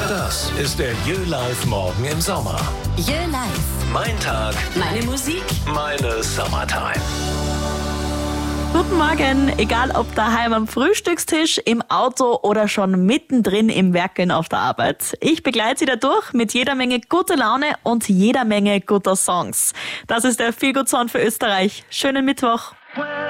Das ist der YÖ-Live Morgen im Sommer. YÖ-Live. Mein Tag, Meine Musik. meine Summertime. Guten Morgen, egal ob daheim am Frühstückstisch, im Auto oder schon mittendrin im Werkeln auf der Arbeit. Ich begleite Sie da durch mit jeder Menge guter Laune und jeder Menge guter Songs. Das ist der Feel Good Song für Österreich. Schönen Mittwoch.